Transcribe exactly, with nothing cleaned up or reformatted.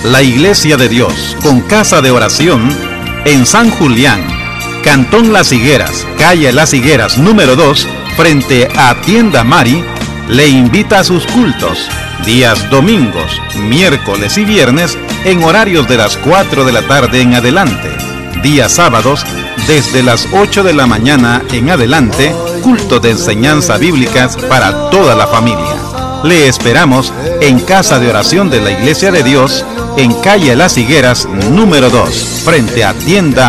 La Iglesia de Dios, con casa de oración, en San Julián, Cantón Las Higueras, calle Las Higueras número dos, frente a Tienda Mari, le invita a sus cultos, días domingos, miércoles y viernes, en horarios de las cuatro de la tarde en adelante. Días sábados, desde las ocho de la mañana en adelante, culto de enseñanza bíblicas para toda la familia. Le esperamos en Casa de Oración de la Iglesia de Dios, en calle Las Higueras número dos, frente a Tienda